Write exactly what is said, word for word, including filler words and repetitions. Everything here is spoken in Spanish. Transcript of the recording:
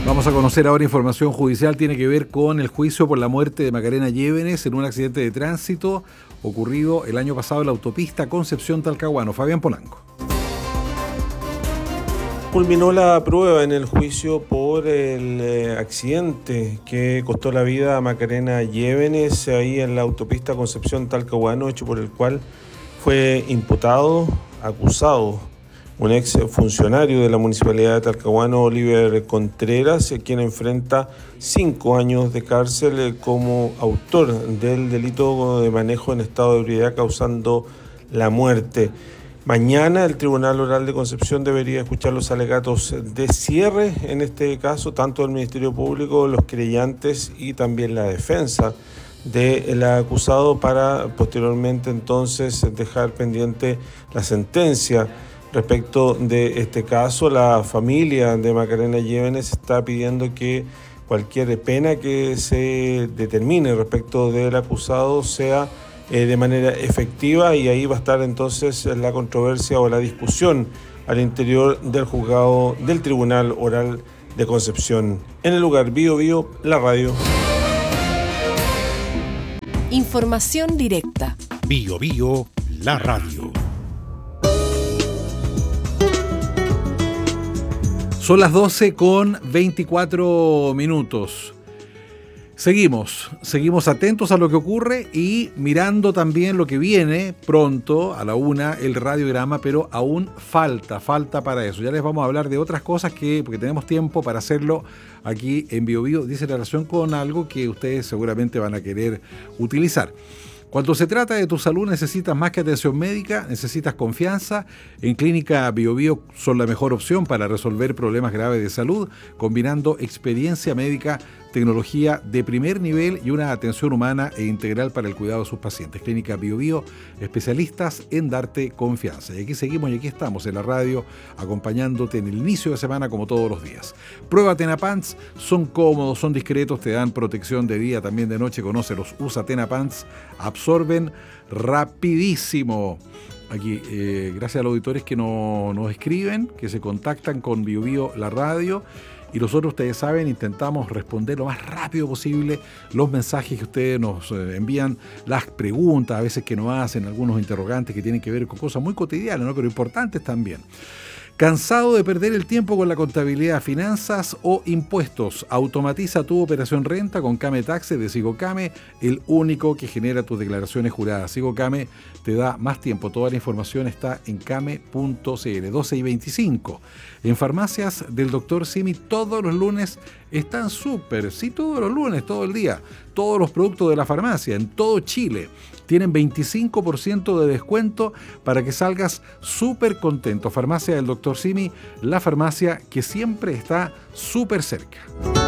Vamos a conocer ahora información judicial, tiene que ver con el juicio por la muerte de Macarena Llévenes en un accidente de tránsito ocurrido el año pasado en la autopista Concepción-Talcahuano. Fabián Polanco. Culminó la prueba en el juicio por el eh, accidente que costó la vida a Macarena Llévenes ahí en la autopista Concepción-Talcahuano, hecho por el cual fue imputado, acusado, un ex funcionario de la Municipalidad de Talcahuano, Oliver Contreras, quien enfrenta cinco años de cárcel como autor del delito de manejo en estado de ebriedad causando la muerte. Mañana el Tribunal Oral de Concepción debería escuchar los alegatos de cierre, en este caso, tanto del Ministerio Público, los querellantes y también la defensa del acusado, para posteriormente entonces dejar pendiente la sentencia. Respecto de este caso, la familia de Macarena Llévenes está pidiendo que cualquier pena que se determine respecto del acusado sea eh, de manera efectiva, y ahí va a estar entonces la controversia o la discusión al interior del juzgado del Tribunal Oral de Concepción. En el lugar, Bío Bío, la radio. Información directa. Bío Bío, la radio. Son las doce con veinticuatro minutos. Seguimos, seguimos atentos a lo que ocurre y mirando también lo que viene pronto, a la una, el radiograma, pero aún falta, falta para eso. Ya les vamos a hablar de otras cosas que, porque tenemos tiempo para hacerlo aquí en Bío Bío, dice la relación con algo que ustedes seguramente van a querer utilizar. Cuando se trata de tu salud, necesitas más que atención médica, necesitas confianza. En Clínica Bío Bío son la mejor opción para resolver problemas graves de salud, combinando experiencia médica, tecnología de primer nivel y una atención humana e integral para el cuidado de sus pacientes. Clínica Bío Bío, especialistas en darte confianza. Y aquí seguimos y aquí estamos en la radio, acompañándote en el inicio de semana como todos los días. Prueba Tenapants, son cómodos, son discretos, te dan protección de día, también de noche. Conócelos, usa Tenapants, absorben rapidísimo. Aquí, eh, gracias a los auditores que no, nos escriben, que se contactan con Bío Bío, la radio. Y nosotros, ustedes saben, intentamos responder lo más rápido posible los mensajes que ustedes nos envían, las preguntas a veces que nos hacen, algunos interrogantes que tienen que ver con cosas muy cotidianas, ¿no? Pero importantes también. ¿Cansado de perder el tiempo con la contabilidad, finanzas o impuestos? Automatiza tu operación renta con Came Taxes de Sigocame, el único que genera tus declaraciones juradas. Sigocame te da más tiempo. Toda la información está en came punto cl. doce y veinticinco. En farmacias del doctor Simi todos los lunes están súper. Sí, todos los lunes, todo el día. Todos los productos de la farmacia en todo Chile tienen veinticinco por ciento de descuento para que salgas súper contento. Farmacia del doctor Simi, la farmacia que siempre está súper cerca.